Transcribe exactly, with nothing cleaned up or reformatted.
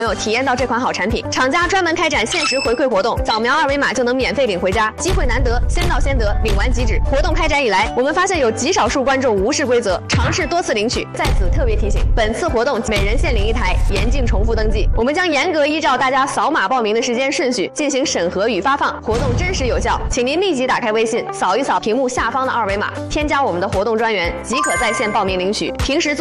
有体验到这款好产品。厂家专门开展限时回馈活动，扫描二维码就能免费领回家，机会难得，先到先得，领完即止。活动开展以来，我们发现有极少数观众无视规则，尝试多次领取。在此特别提醒，本次活动每人限领一台，严禁重复登记。我们将严格依照大家扫码报名的时间顺序进行审核与发放，活动真实有效。请您立即打开微信，扫一扫屏幕下方的二维码，添加我们的活动专员，即可在线报名领取。平时做